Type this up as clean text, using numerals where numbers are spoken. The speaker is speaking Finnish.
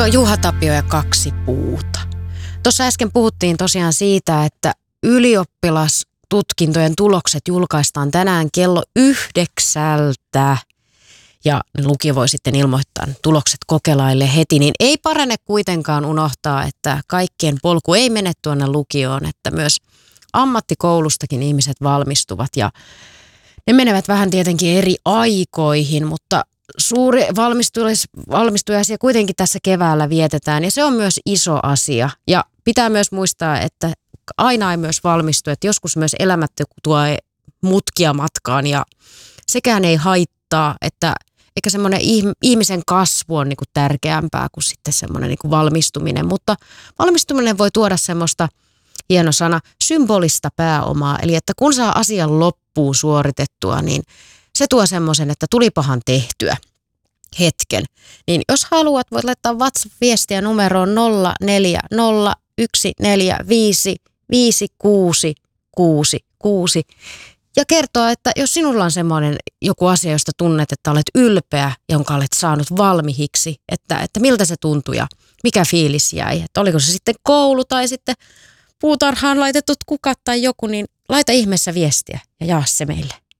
Juha Tapio ja kaksi puuta. Tuossa äsken puhuttiin tosiaan siitä, että ylioppilastutkintojen tulokset julkaistaan tänään kello 9. Ja lukio voi sitten ilmoittaa tulokset kokelaille heti, niin ei parane kuitenkaan unohtaa, että kaikkien polku ei mene tuonne lukioon, että myös ammattikoulustakin ihmiset valmistuvat ja ne menevät vähän tietenkin eri aikoihin, mutta suuri valmistujaisia kuitenkin tässä keväällä vietetään ja se on myös iso asia ja pitää myös muistaa, että aina ei myös valmistu, että joskus myös elämättä tuo mutkia matkaan ja sekään ei haittaa, että eikä semmoinen ihmisen kasvu on niinku tärkeämpää kuin sitten semmoinen niinku valmistuminen, mutta valmistuminen voi tuoda semmoista, hieno sana, symbolista pääomaa, eli että kun saa asian loppuun suoritettua, niin se tuo semmoisen, että tulipahan tehtyä hetken. Niin jos haluat, voit laittaa WhatsApp-viestiä numeroon 0401455666 ja kertoa, että jos sinulla on semmoinen joku asia, josta tunnet, että olet ylpeä, jonka olet saanut valmiiksi, että miltä se tuntui ja mikä fiilis jäi. Että oliko se sitten koulu tai sitten puutarhaan laitetut kukat tai joku, niin laita ihmeessä viestiä ja jaa se meille.